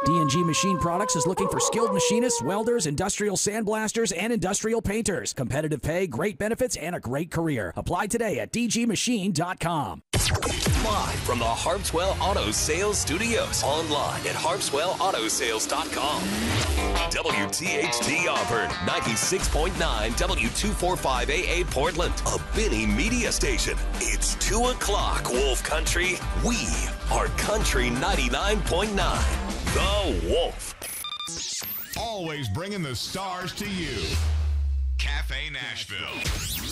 D&G Machine Products is looking for skilled machinists, welders, industrial sandblasters, and industrial painters. Competitive pay, great benefits, and a great career. Apply today at dgmachine.com. Live from the Harpswell Auto Sales Studios. Online at harpswellautosales.com. WTHT Auburn, 96.9 W245AA Portland. A Benny Media Station. It's 2 o'clock, Wolf Country. We are Country 99.9. The Wolf. Always bringing the stars to you. Cafe Nashville.